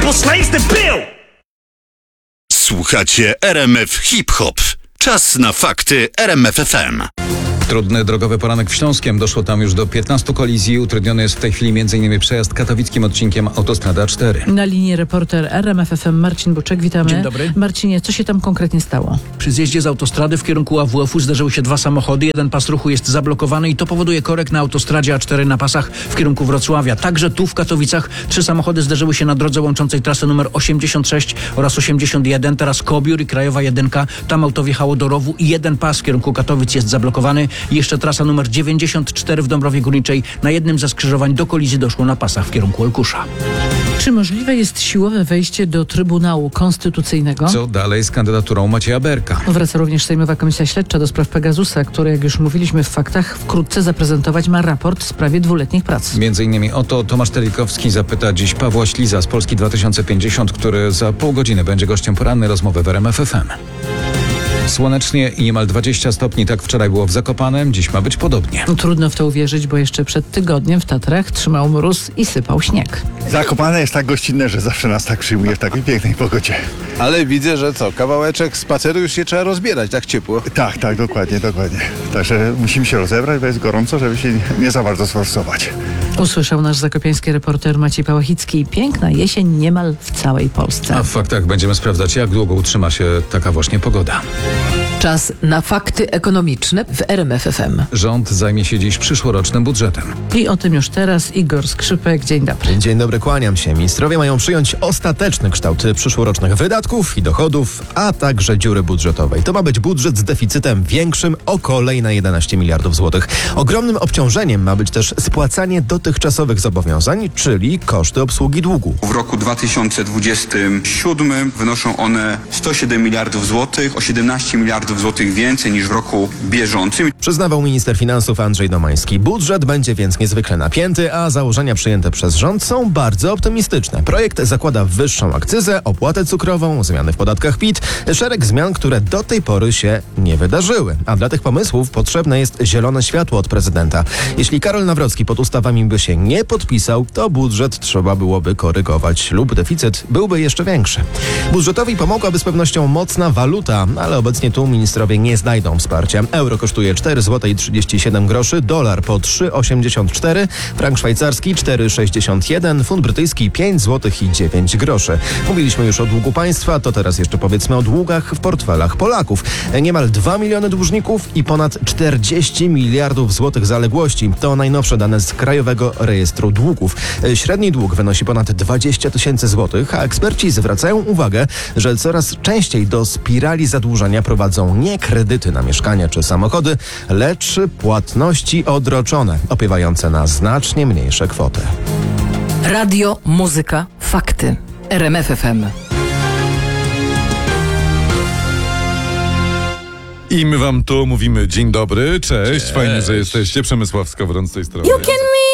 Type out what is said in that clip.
Purple slaves the bill! Słuchacie RMF Hip Hop. Czas na fakty RMF FM. Trudny drogowy poranek w Śląskiem. Doszło tam już do 15 kolizji. Utrudniony jest w tej chwili m.in. przejazd katowickim odcinkiem autostrada 4. Na linii reporter RMF FM Marcin Buczek. Witamy. Dzień dobry. Marcinie, co się tam konkretnie stało? Przy zjeździe z autostrady w kierunku AWF-u zdarzyły się dwa samochody. Jeden pas ruchu jest zablokowany i to powoduje korek na autostradzie A4 na pasach w kierunku Wrocławia. Także tu w Katowicach 3 samochody zderzyły się na drodze łączącej trasę numer 86 oraz 81. Teraz Kobiór i Krajowa 1. Tam auto wjechało do rowu i jeden pas w kierunku Katowic jest zablokowany. I jeszcze trasa numer 94 w Dąbrowie Górniczej. Na jednym ze skrzyżowań do kolizji doszło na pasach w kierunku Olkusza. Czy możliwe jest siłowe wejście do Trybunału Konstytucyjnego? Co dalej z kandydaturą Macieja Berka? Wraca również Sejmowa Komisja Śledcza do spraw Pegasusa, która, jak już mówiliśmy w faktach, wkrótce zaprezentować ma raport w sprawie 2-letnich prac. Między innymi o to Tomasz Telikowski zapyta dziś Pawła Śliza z Polski 2050, który za pół godziny będzie gościem porannej rozmowy w RMF FM. Słonecznie i niemal 20 stopni, tak wczoraj było w Zakopanem, dziś ma być podobnie. Trudno w to uwierzyć, bo jeszcze przed tygodniem w Tatrach trzymał mróz i sypał śnieg. Zakopane jest tak gościnne, że zawsze nas tak przyjmuje w takiej pięknej pogodzie. Ale widzę, że kawałeczek spaceru już się trzeba rozbierać, tak ciepło. Tak, dokładnie. Także musimy się rozebrać, bo jest gorąco, żeby się nie za bardzo sforsować. Usłyszał nasz zakopiański reporter Maciej Pałachicki. Piękna jesień niemal w całej Polsce. A w faktach będziemy sprawdzać, jak długo utrzyma się taka właśnie pogoda. Czas na fakty ekonomiczne w RMF FM. Rząd zajmie się dziś przyszłorocznym budżetem. I o tym już teraz Igor Skrzypek. Dzień dobry. Dzień dobry, kłaniam się. Ministrowie mają przyjąć ostateczny kształt przyszłorocznych wydatków i dochodów, a także dziury budżetowej. To ma być budżet z deficytem większym o kolejne 11 miliardów złotych. Ogromnym obciążeniem ma być też spłacanie dotychczasowych zobowiązań, czyli koszty obsługi długu. W roku 2027 wynoszą one 107 miliardów złotych, o 17 miliardów złotych więcej niż w roku bieżącym. Przyznawał minister finansów Andrzej Domański. Budżet będzie więc niezwykle napięty, a założenia przyjęte przez rząd są bardzo optymistyczne. Projekt zakłada wyższą akcyzę, opłatę cukrową, zmiany w podatkach PIT, szereg zmian, które do tej pory się nie wydarzyły. A dla tych pomysłów potrzebne jest zielone światło od prezydenta. Jeśli Karol Nawrocki pod ustawami by się nie podpisał, to budżet trzeba byłoby korygować lub deficyt byłby jeszcze większy. Budżetowi pomogłaby z pewnością mocna waluta, ale obecnie tu ministrowie nie znajdą wsparcia. Euro kosztuje 4,37 zł, dolar po 3,84, frank szwajcarski 4,61, funt brytyjski 5,09 zł. Mówiliśmy już o długu państwa, to teraz jeszcze powiedzmy o długach w portfelach Polaków. Niemal 2 miliony dłużników i ponad 40 miliardów złotych zaległości. To najnowsze dane z Krajowego Rejestru Długów. Średni dług wynosi ponad 20 tysięcy złotych, a eksperci zwracają uwagę, że coraz częściej do spirali zadłużenia prowadzą nie kredyty na mieszkania czy samochody, lecz płatności odroczone, opiewające na znacznie mniejsze kwoty. Radio, muzyka, fakty. RMF FM. I my wam tu mówimy dzień dobry, cześć. Fajnie, że jesteście. Przemysław Skowron z tej strony.